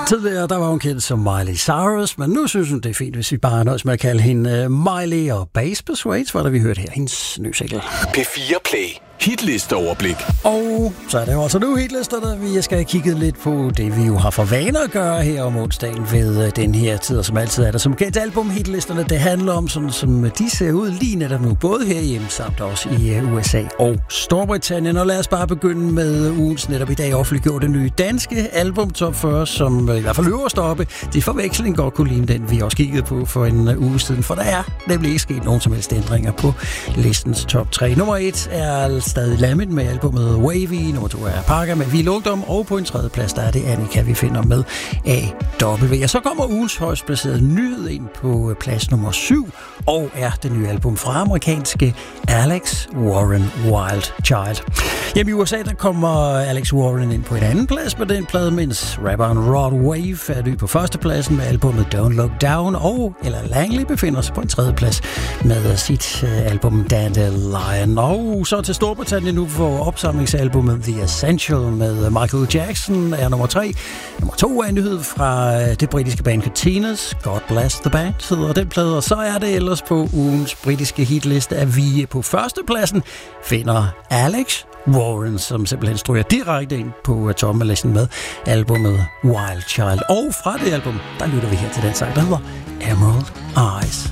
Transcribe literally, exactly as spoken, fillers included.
Tidligere der var hun kendt som Miley Cyrus, men nu synes hun, det er fint, hvis vi bare nøjes med at kalde hende Miley, og Bass Persuades, var der vi hørte her, hendes nye single. P fire Play. Hitlisteoverblik. Og så er det jo altså nu hitlisterne. Vi skal have kigget lidt på det, vi jo har for vane at gøre her om onsdagen ved den her tid, og som altid er der som kendt album hitlisterne. Det handler om sådan, som de ser ud lige netop nu, både herhjemme samt også i U S A og Storbritannien. Og lad os bare begynde med ugens netop i dag offentliggjorte nye danske album top fyrre, som i hvert fald øverst oppe. De forveksling godt kunne ligne den, vi også kiggede på for en uge siden, for der er nemlig ikke sket nogen som helst ændringer på listens top tre. Nummer et er stadig Lamin med albumet Wavy, nummer to er Parker med Vi Lugdom, og på en tredje plads der er det Annika, vi finder med A W. Og så kommer ugens højst placerede nyhed ind på plads nummer syv, og er det nye album fra amerikanske Alex Warren Wildchild. Hjemme i U S A der kommer Alex Warren ind på en anden plads med den plade, mens rapperen Rod Wave er ny på førstepladsen med albumet Don't Look Down, og Ella Langley befinder sig på en tredje plads med sit album Dandelion. Og så til Storbritannien nu for opsamlingsalbumet The Essential med Michael Jackson er nummer tre. Nummer to er en nyhed fra det britiske band Catinas, God Bless the Band hedder den plade, og så er det ellers på ugens britiske hitliste, at vi på førstepladsen finder Alex Warren, som simpelthen stryger direkte ind på tommelisten med albumet Wildchild. Og fra det album, der lytter vi her til den sang, der hedder Emerald Eyes.